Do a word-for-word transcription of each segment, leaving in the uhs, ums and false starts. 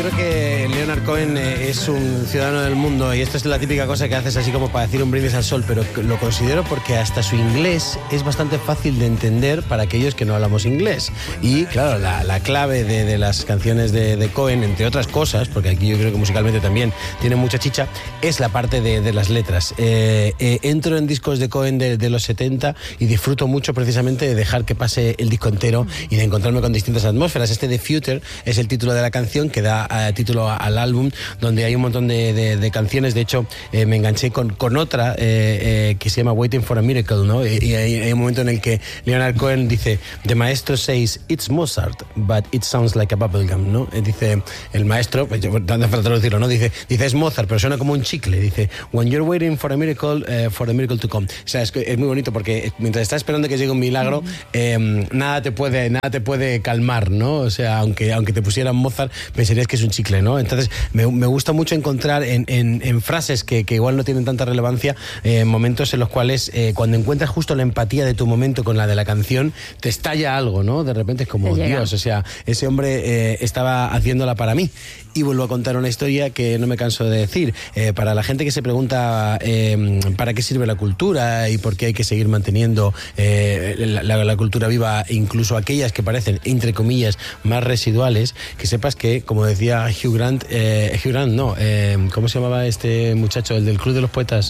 creo que Leonard Cohen es un ciudadano del mundo y esto es la típica cosa que haces así como para decir un brindis al sol, pero lo considero porque hasta su inglés es bastante fácil de entender para aquellos que no hablamos inglés. Y claro, la, la clave de, de las canciones de, de Cohen, entre otras cosas, porque aquí yo creo que musicalmente también tiene mucha chicha, es la parte de, de las letras. Eh, eh, entro en discos de Cohen de, de los setenta y disfruto mucho precisamente de dejar que pase el disco entero y de encontrarme con distintas atmósferas. Este The Future es el título de la canción que da uh, título a, al álbum, donde hay un montón de, de, de canciones. De hecho, eh, me enganché con, con otra eh, eh, que se llama Waiting for a Miracle, ¿no? Y, y hay, hay un momento en el que Leonard Cohen dice, the maestro says it's Mozart, but it sounds like a bubblegum, ¿no? Eh, dice el maestro, pues, no hace falta traducirlo, ¿no? Dice, dice es Mozart, pero suena como un chicle. Dice, when you're waiting for a miracle, uh, for a miracle to come. O sea, es, es muy bonito porque mientras estás esperando que llegue un milagro, eh, nada te puede, nada te puede calmar, ¿no? O sea, aunque, aunque te pusieran Mozart, pensarías que es un chicle, ¿no? Entonces, me, me gusta mucho encontrar en, en, en frases que, que igual no tienen tanta relevancia, eh, momentos en los cuales, eh, cuando encuentras justo la empatía de tu momento con la de la canción, te estalla algo, ¿no? De repente es como, Dios, o sea, ese hombre eh, estaba haciéndola para mí. Y vuelvo a contar una historia que no me canso de decir. Eh, para la gente que se pregunta eh, para qué sirve la cultura y por qué hay que seguir manteniendo eh, la, la, la cultura viva, incluso aquellas que parecen, entre comillas, más residuales, que sepas que, como decía Hugh Grant, eh, Hugh Grant, no, eh, ¿cómo se llamaba este muchacho, el del Club de los Poetas?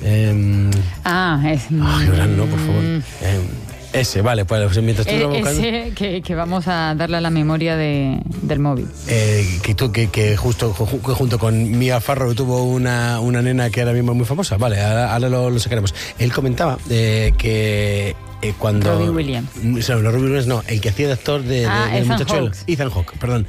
Eh, ah, es... Oh, Hugh Grant, no, por favor. Eh, Ese, vale, pues mientras tú eh, lo buscando... Ese que, que vamos a darle a la memoria de, del móvil. Eh, que tú, que, que justo que junto con Mia Farrow tuvo una, una nena que ahora mismo es muy famosa. Vale, ahora, ahora lo, lo sacaremos. Él comentaba eh, que... Eh, cuando Robbie Williams. No, no, Robbie Williams no, el que hacía de actor de, de, ah, del Ethan muchacho Hawke. Ethan Hawke, perdón.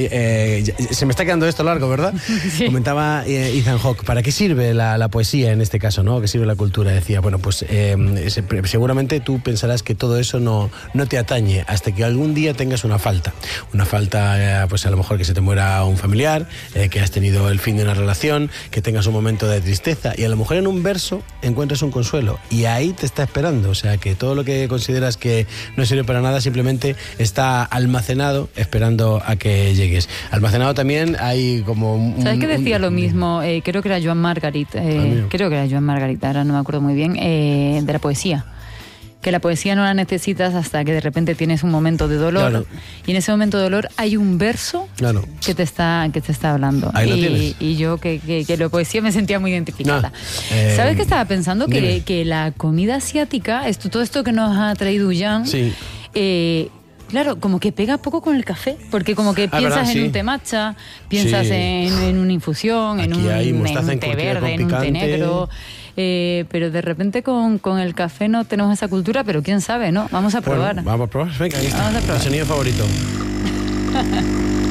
Eh, eh, se me está quedando esto largo, ¿verdad? Sí. Comentaba eh, Ethan Hawke, ¿para qué sirve la, la poesía en este caso, no? ¿Qué sirve la cultura? Decía, bueno, pues eh, seguramente tú pensarás que todo eso no, no te atañe hasta que algún día tengas una falta. Una falta, eh, pues a lo mejor que se te muera un familiar, eh, que has tenido el fin de una relación, que tengas un momento de tristeza y a lo mejor en un verso encuentras un consuelo y ahí te está esperando. O sea, que todo lo que consideras que no sirve para nada simplemente está almacenado esperando a que llegues. Almacenado también hay como un... ¿Sabes que decía un, lo mismo? Eh, creo que era Joan Margarit, eh, creo que era Joan Margarit, ahora no me acuerdo muy bien, eh, de la poesía. Que la poesía no la necesitas hasta que de repente tienes un momento de dolor, claro. Y en ese momento de dolor hay un verso, claro, que te está que te está hablando. Ahí y, lo tienes. Y yo que, que, que la poesía me sentía muy identificada. No, eh, ¿Sabes qué estaba pensando? Que, que la comida asiática, esto, todo esto que nos ha traído Jan, sí. eh, claro, como que pega poco con el café, porque como que ah, piensas ¿verdad? en Sí. un té matcha, piensas sí. en, en una infusión, Aquí en un, hay en mostaza un té verde, en un té negro... Eh, pero de repente con, con el café no tenemos esa cultura, pero quién sabe, ¿no? Vamos a probar. Bueno, vamos a probar, venga, ahí está. Vamos a probar. Mi sonido favorito.